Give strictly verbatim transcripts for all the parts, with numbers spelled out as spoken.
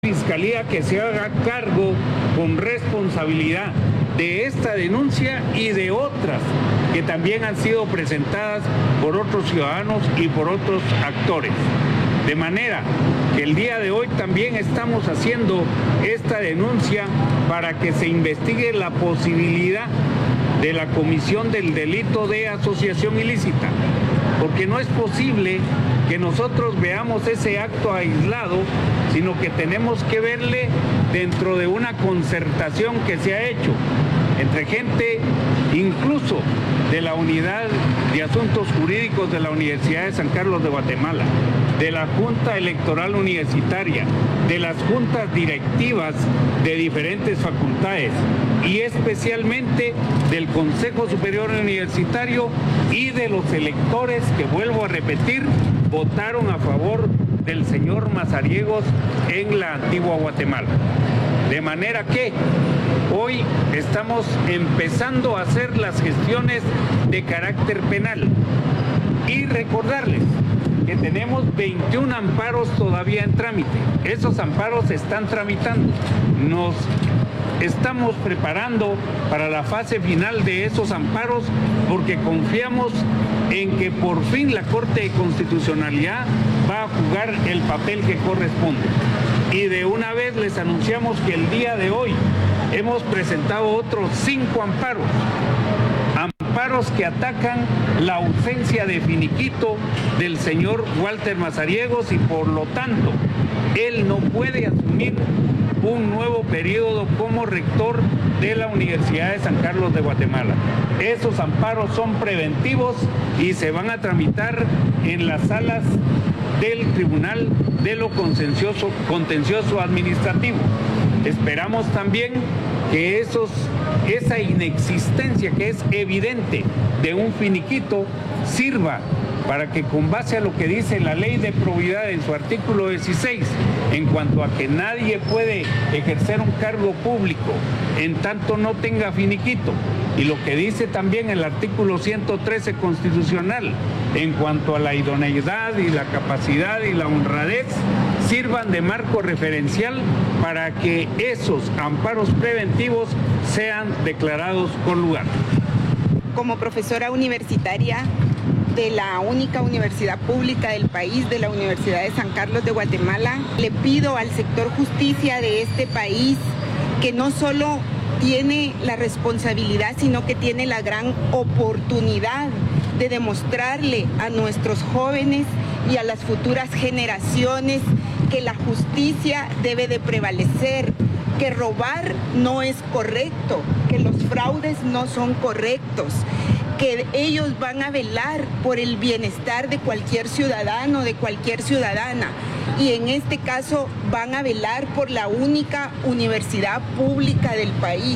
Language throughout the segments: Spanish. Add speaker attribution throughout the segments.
Speaker 1: Fiscalía que se haga cargo con responsabilidad de esta denuncia y de otras que también han sido presentadas por otros ciudadanos y por otros actores. De manera que el día de hoy también estamos haciendo esta denuncia para que se investigue la posibilidad de la comisión del delito de asociación ilícita, porque no es posible que nosotros veamos ese acto aislado, sino que tenemos que verle dentro de una concertación que se ha hecho entre gente incluso de la Unidad de Asuntos Jurídicos de la Universidad de San Carlos de Guatemala, de la Junta Electoral Universitaria, de las juntas directivas de diferentes facultades y especialmente del Consejo Superior Universitario y de los electores que, vuelvo a repetir, votaron a favor del señor Mazariegos en la antigua Guatemala. De manera que hoy estamos empezando a hacer las gestiones de carácter penal y recordarles que tenemos veintiún amparos todavía en trámite. Esos amparos se están tramitando. Nos estamos preparando para la fase final de esos amparos porque confiamos en que por fin la Corte de Constitucionalidad va a jugar el papel que corresponde. Y de una vez les anunciamos que el día de hoy hemos presentado otros cinco amparos. Amparos que atacan la ausencia de finiquito del señor Walter Mazariegos y por lo tanto él no puede asumir un nuevo periodo como rector de la Universidad de San Carlos de Guatemala. Esos amparos son preventivos y se van a tramitar en las salas del Tribunal de lo Contencioso, Contencioso Administrativo. Esperamos también que esos, esa inexistencia que es evidente de un finiquito sirva para que, con base a lo que dice la ley de probidad en su artículo dieciséis, en cuanto a que nadie puede ejercer un cargo público en tanto no tenga finiquito, y lo que dice también el artículo ciento trece constitucional en cuanto a la idoneidad y la capacidad y la honradez, sirvan de marco referencial para que esos amparos preventivos sean declarados con lugar.
Speaker 2: Como profesora universitaria de la única universidad pública del país, de la Universidad de San Carlos de Guatemala, le pido al sector justicia de este país que no solo tiene la responsabilidad, sino que tiene la gran oportunidad de demostrarle a nuestros jóvenes y a las futuras generaciones que la justicia debe de prevalecer, que robar no es correcto, que los fraudes no son correctos, que ellos van a velar por el bienestar de cualquier ciudadano, de cualquier ciudadana, y en este caso van a velar por la única universidad pública del país.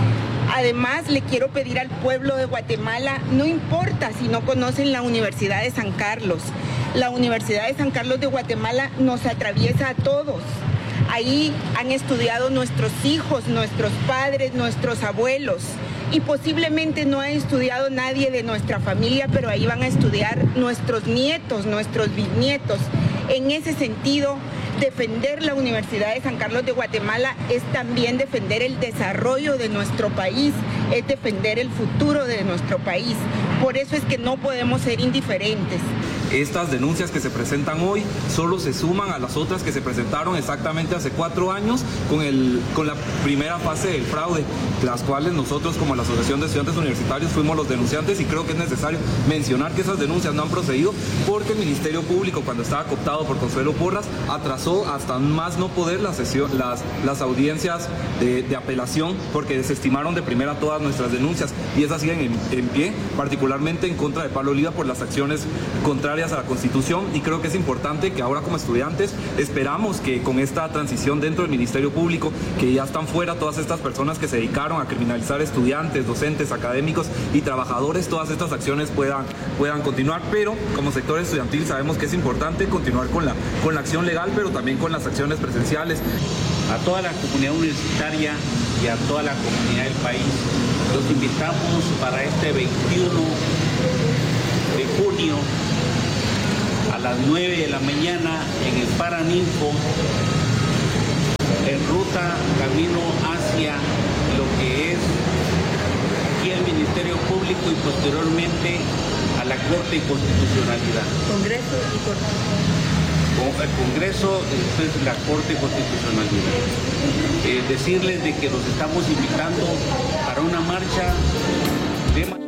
Speaker 2: Además, le quiero pedir al pueblo de Guatemala, no importa si no conocen la Universidad de San Carlos, la Universidad de San Carlos de Guatemala nos atraviesa a todos. Ahí han estudiado nuestros hijos, nuestros padres, nuestros abuelos, y posiblemente no ha estudiado nadie de nuestra familia, pero ahí van a estudiar nuestros nietos, nuestros bisnietos. En ese sentido, defender la Universidad de San Carlos de Guatemala es también defender el desarrollo de nuestro país, es defender el futuro de nuestro país. Por eso es que no podemos ser indiferentes.
Speaker 3: Estas denuncias que se presentan hoy solo se suman a las otras que se presentaron exactamente hace cuatro años con, el, con la primera fase del fraude, las cuales nosotros como la Asociación de Estudiantes Universitarios fuimos los denunciantes, y creo que es necesario mencionar que esas denuncias no han procedido porque el Ministerio Público, cuando estaba cooptado por Consuelo Porras, atrasó hasta más no poder la sesión, las, las audiencias de, de apelación, porque desestimaron de primera todas nuestras denuncias, y esas siguen en, en pie, particularmente en contra de Pablo Oliva por las acciones contrarias a la Constitución. Y creo que es importante que ahora, como estudiantes, esperamos que con esta transición dentro del Ministerio Público, que ya están fuera todas estas personas que se dedicaron a criminalizar estudiantes, docentes, académicos y trabajadores, todas estas acciones puedan, puedan continuar. Pero como sector estudiantil sabemos que es importante continuar con la, con la acción legal, pero también con las acciones presenciales.
Speaker 1: A toda la comunidad universitaria y a toda la comunidad del país, los invitamos para este veintiuno de junio a las nueve de la mañana en el Paraninfo
Speaker 4: en ruta, camino hacia lo que es aquí el Ministerio Público y posteriormente a la Corte de Constitucionalidad.
Speaker 5: Congreso y Corte.
Speaker 4: El Congreso, después la Corte de Constitucionalidad. Eh, decirles de que los estamos invitando para una marcha de...